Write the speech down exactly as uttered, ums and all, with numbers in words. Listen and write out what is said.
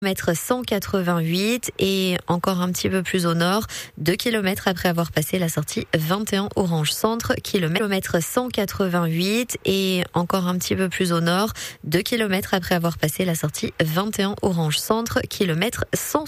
kilomètre cent quatre-vingt-huit et encore un petit peu plus au nord, deux kilomètres après avoir passé la sortie vingt et un Orange Centre, kilomètre cent quatre-vingt-huit et encore un petit peu plus au nord, deux kilomètres après avoir passé la sortie vingt et un Orange Centre, kilomètre cent